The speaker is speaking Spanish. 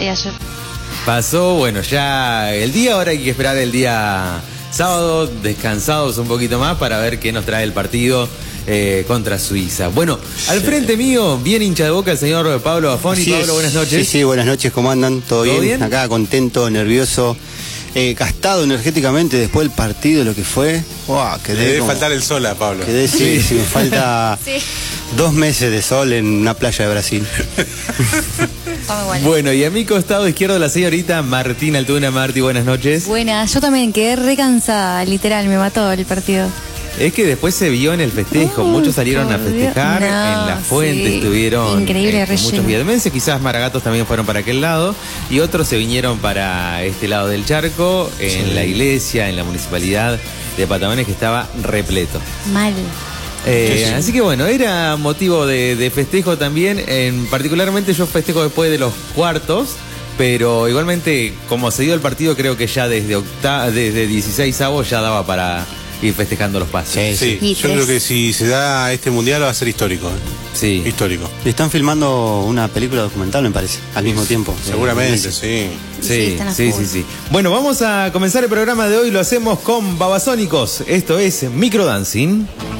ahí ayer. Pasó, bueno, ya el día, ahora hay que esperar el día sábado, descansados un poquito más para ver qué nos trae el partido contra Suiza. Bueno, al frente mío, bien hincha de Boca, el señor Pablo Bafoni. Pablo, buenas noches. Sí, buenas noches, ¿cómo andan? ¿Todo bien? Acá contento, nervioso, gastado energéticamente después del partido, lo que fue. Wow, le debe faltar el sol a Pablo. Sí, me falta 2 meses de sol en una playa de Brasil. Bueno, y a mi costado izquierdo la señorita Martina Altuna. Marti, buenas noches. Buenas, yo también quedé re cansada, literal, me mató el partido. Es que después se vio en el festejo, muchos salieron a festejar, en La Fuente estuvieron increíble muchos vietnamenses, quizás maragatos también fueron para aquel lado, y otros se vinieron para este lado del charco, en la iglesia, en la municipalidad de Patagones, que estaba repleto. Mal. Así que bueno, era motivo de festejo también, particularmente yo festejo después de los cuartos, pero igualmente como se dio el partido creo que ya desde 16avos ya daba para ir festejando los pasos. Sí, yo creo que si se da este mundial va a ser histórico. Sí. Histórico. Y están filmando una película documental, me parece, al mismo tiempo. Seguramente, sí. Sí. Bueno, vamos a comenzar el programa de hoy, lo hacemos con Babasónicos. Esto es Microdancing.